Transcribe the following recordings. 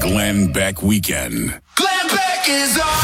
Glenn Beck Weekend. Glenn Beck is on.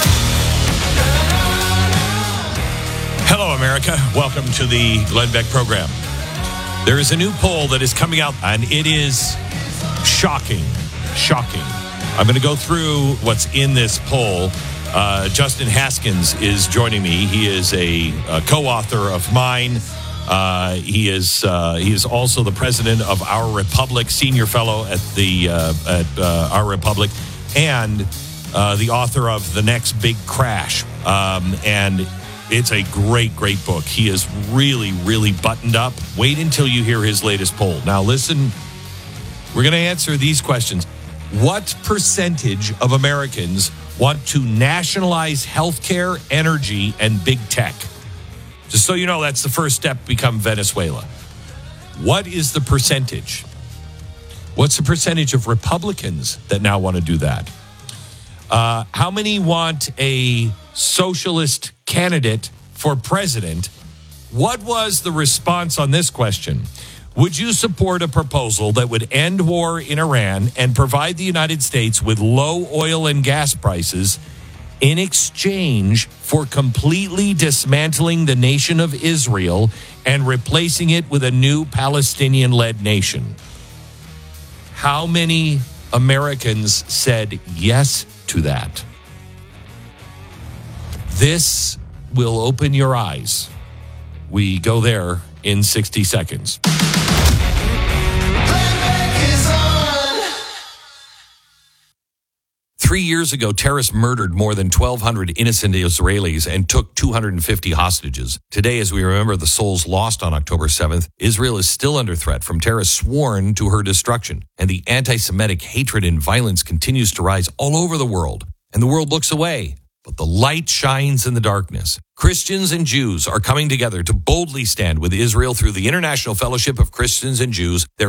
Hello, America. Welcome to the Glenn Beck program. There is a new poll that is coming out, and it is shocking. Shocking. I'm going to go through what's in this poll. Justin Haskins is joining me. He is a co-author of mine. He is also the president of Our Republic, senior fellow at Our Republic, and the author of The Next Big Crash. And it's a great, great book. He is really, really buttoned up. Wait until you hear his latest poll. Now, listen, we're going to answer these questions. What percentage of Americans want to nationalize healthcare, energy, and big tech? Just so you know, that's the first step to become Venezuela. What is the percentage? What's the percentage of Republicans that now want to do that? How many want a socialist candidate for president? What was the response on this question? Would you support a proposal that would end war in Iran and provide the United States with low oil and gas prices in exchange for completely dismantling the nation of Israel and replacing it with a new Palestinian-led nation? How many Americans said yes to that? This will open your eyes. We go there in 60 seconds. 3 years ago, terrorists murdered more than 1,200 innocent Israelis and took 250 hostages. Today, as we remember the souls lost on October 7th, Israel is still under threat from terrorists sworn to her destruction. And the anti-Semitic hatred and violence continues to rise all over the world. And the world looks away. But the light shines in the darkness. Christians and Jews are coming together to boldly stand with Israel through the International Fellowship of Christians and Jews.